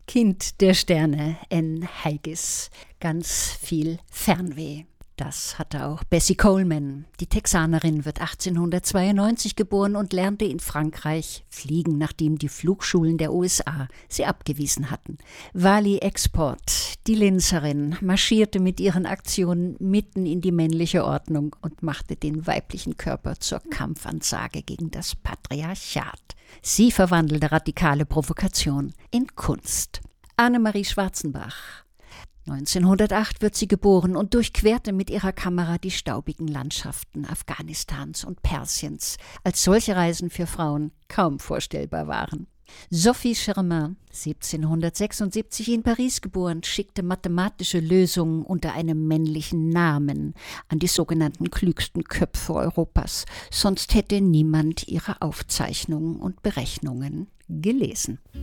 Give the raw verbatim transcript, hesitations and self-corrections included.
Kind der Sterne, Anne Haggis. Ganz viel Fernweh. Das hatte auch Bessie Coleman. Die Texanerin wird achtzehnhundertzweiundneunzig geboren und lernte in Frankreich fliegen, nachdem die Flugschulen der U S A sie abgewiesen hatten. Wally Export, die Linzerin, marschierte mit ihren Aktionen mitten in die männliche Ordnung und machte den weiblichen Körper zur Kampfansage gegen das Patriarchat. Sie verwandelte radikale Provokation in Kunst. Annemarie Schwarzenbach. neunzehnhundertacht wird sie geboren und durchquerte mit ihrer Kamera die staubigen Landschaften Afghanistans und Persiens, als solche Reisen für Frauen kaum vorstellbar waren. Sophie Germain, siebzehnhundertsechsundsiebzig in Paris geboren, schickte mathematische Lösungen unter einem männlichen Namen an die sogenannten klügsten Köpfe Europas, sonst hätte niemand ihre Aufzeichnungen und Berechnungen gelesen.